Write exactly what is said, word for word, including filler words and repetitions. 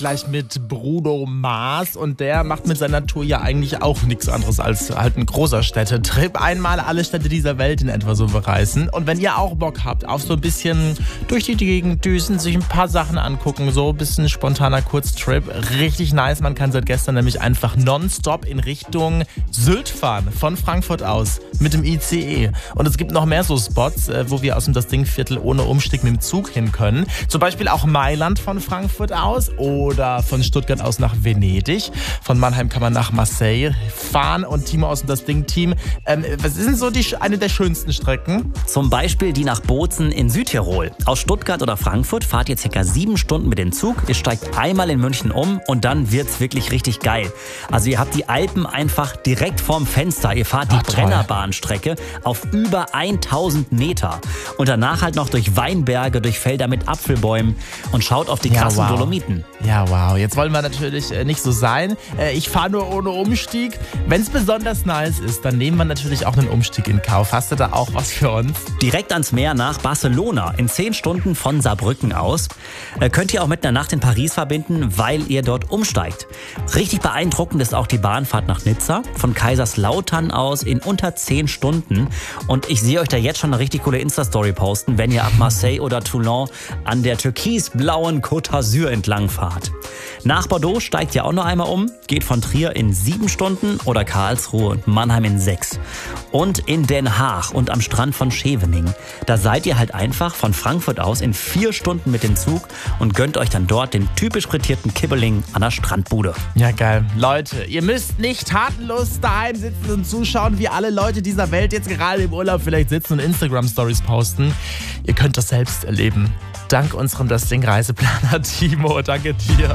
Gleich mit Bruno Mars und der macht mit seiner Tour ja eigentlich auch nichts anderes als halt ein großer Städtetrip. Einmal alle Städte dieser Welt in etwa so bereisen. Und wenn ihr auch Bock habt auf so ein bisschen durch die Gegend düsen, sich ein paar Sachen angucken, so ein bisschen spontaner Kurztrip, richtig nice. Man kann seit gestern nämlich einfach nonstop in Richtung Sylt fahren, von Frankfurt aus mit dem I C E. Und es gibt noch mehr so Spots, wo wir aus dem Das-Ding-Viertel ohne Umstieg mit dem Zug hin können. Zum Beispiel auch Mailand von Frankfurt aus oder von Stuttgart aus nach Venedig. Von Mannheim kann man nach Marseille fahren. Und Timo aus dem Das-Ding-Team, ähm, was ist denn so die, eine der schönsten Strecken? Zum Beispiel die nach Bozen in Südtirol. Aus Stuttgart oder Frankfurt fahrt ihr circa sieben Stunden mit dem Zug. Ihr steigt einmal in München um und dann wird's wirklich richtig geil. Also ihr habt die Alpen einfach direkt vorm Fenster. Ihr fahrt die Ach, Brennerbahnstrecke auf über tausend Meter. Und danach halt noch durch Weinberge, durch Felder mit Apfelbäumen und schaut auf die Ja, krassen wow. Dolomiten. Ja, wow. Jetzt wollen wir natürlich äh, nicht so sein. Äh, ich fahre nur ohne Umstieg. Wenn es besonders nice ist, dann nehmen wir natürlich auch einen Umstieg in Kauf. Hast du da auch was für uns? Direkt ans Meer nach Barcelona in zehn Stunden von Saarbrücken aus. Äh, könnt ihr auch mit einer Nacht in Paris verbinden, weil ihr dort umsteigt. Richtig beeindruckend ist auch die Bahnfahrt nach Nizza. Von Kaiserslautern aus in unter zehn Stunden. Und ich sehe euch da jetzt schon eine richtig coole Insta-Story posten, wenn ihr ab Marseille oder Toulon an der türkisblauen Côte d'Azur entlang fahrt. Nach Bordeaux steigt ihr auch noch einmal um, geht von Trier in sieben Stunden oder Karlsruhe und Mannheim in sechs. Und in Den Haag und am Strand von Scheveningen. Da seid ihr halt einfach von Frankfurt aus in vier Stunden mit dem Zug und gönnt euch dann dort den typisch frittierten Kibbeling an der Strandbude. Ja, geil. Leute, ihr müsst nicht tatenlos daheim sitzen und zuschauen, wie alle Leute dieser Welt jetzt gerade im Urlaub vielleicht sitzen und Instagram-Stories posten. Ihr könnt das selbst erleben. Dank unserem Das-Ding-Reiseplaner Timo. Danke dir.